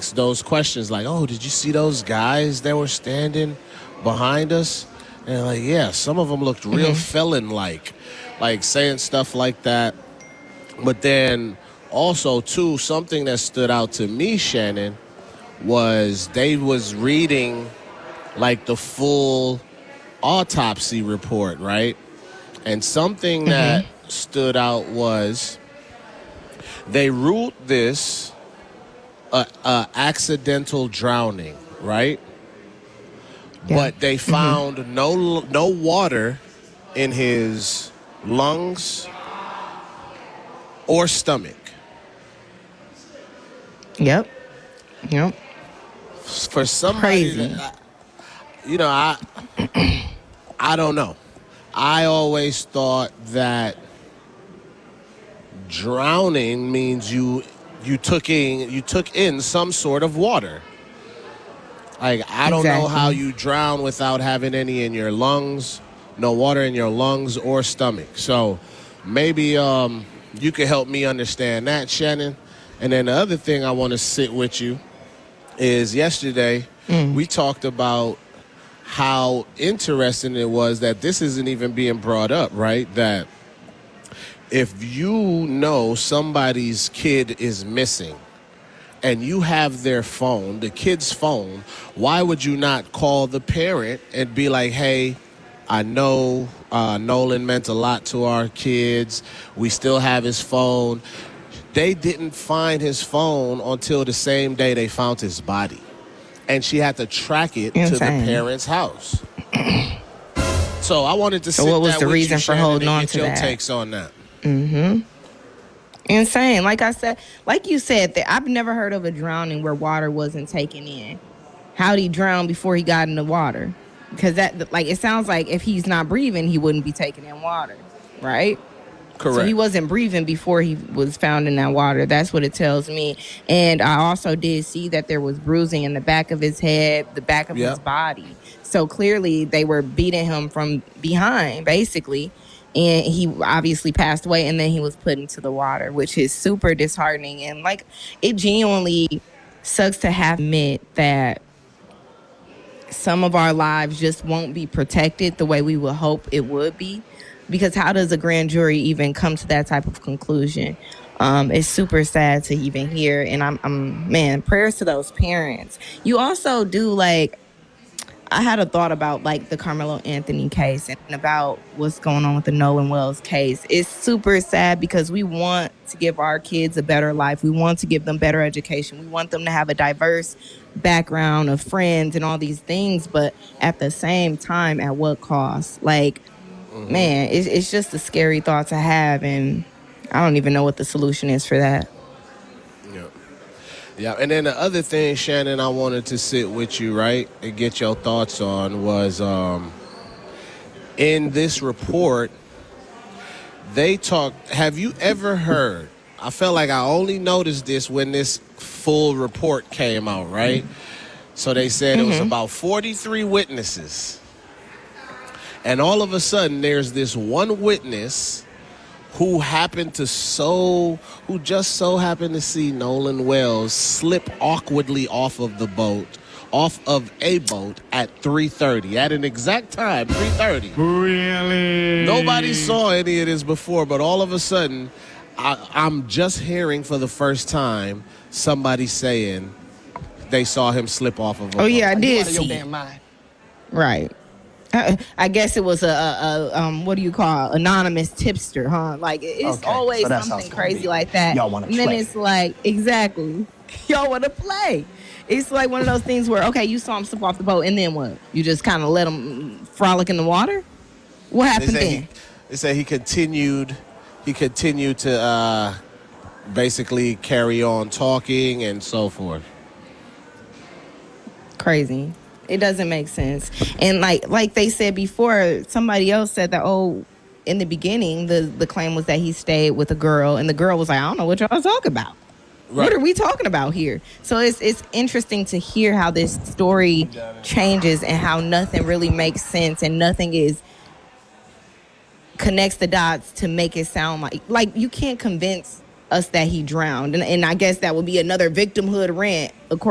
ask those questions like, oh, did you see those guys that were standing behind us? And like, yeah, some of them looked real felon-like, like saying stuff like that. But then also, too, something that stood out to me, Shannon, was they was reading like the full autopsy report, right? And something that stood out was they ruled this a accidental drowning, right? Yeah. But they found no water in his lungs or stomach. Yep. For somebody, Crazy. I don't know. I always thought that drowning means you took in some sort of water. Like, I don't know how you drown without having any in your lungs, no water in your lungs or stomach. So maybe you could help me understand that, Shannon. And then the other thing I want to sit with you is yesterday we talked about how interesting it was that this isn't even being brought up, right? That if you know somebody's kid is missing and you have their phone, the kid's phone, why would you not call the parent and be like, hey, I know Nolan meant a lot to our kids. We still have his phone. They didn't find his phone until the same day they found his body. And she had to track it to the parent's house. So I wanted to sit what was that the with reason you, for Shannon, holding and on get to your that? takes on that. Insane. Like I said, like you said, that I've never heard of a drowning where water wasn't taken in. How'd he drown before he got in the water? Because that, like, it sounds like if he's not breathing, he wouldn't be taking in water, right? Correct. So he wasn't breathing before he was found in that water. That's what it tells me. And I also did see that there was bruising in the back of his head, the back of his body. So clearly they were beating him from behind, basically. And he obviously passed away, and then he was put into the water, which is super disheartening. And, like, it genuinely sucks to have to admit that some of our lives just won't be protected the way we would hope it would be. Because how does a grand jury even come to that type of conclusion? It's super sad to even hear. And man, prayers to those parents. You also do, like, I had a thought about, like, the Carmelo Anthony case and about what's going on with the Nolan Wells case. It's super sad because we want to give our kids a better life. We want to give them better education. We want them to have a diverse background of friends and all these things. But at the same time, at what cost? Like, man, it's just a scary thought to have. And I don't even know what the solution is for that. Yeah, and then the other thing, Shannon, I wanted to sit with you, right, and get your thoughts on was in this report, they talked, have you ever heard, I felt like I only noticed this when this full report came out, right? So they said it was about 43 witnesses. And all of a sudden, there's this one witness who just so happened to see Nolan Wells slip awkwardly off of a boat at 3:30, at an exact time, 3:30. Really? Nobody saw any of this before, but all of a sudden, I'm just hearing for the first time somebody saying they saw him slip off of a boat. Oh, yeah, I did Your see. damn mind. Right. I guess it was a what do you call anonymous tipster, huh? Like it's Okay, always so that's how something it's gonna crazy be. like that. Y'all wanna and then play. it's like exactly, y'all want to play. It's like one of those things where okay, you saw him slip off the boat, and then what? You just kind of let him frolic in the water. What happened then? They say he continued to basically carry on talking and so forth. Crazy. It doesn't make sense. And like they said before, somebody else said that, in the beginning, the claim was that he stayed with a girl, and the girl was like, I don't know what y'all talking about. Right. What are we talking about here? So it's interesting to hear how this story changes and how nothing really makes sense and nothing connects the dots to make it sound like you can't convince us that he drowned. And I guess that would be another victimhood rant, according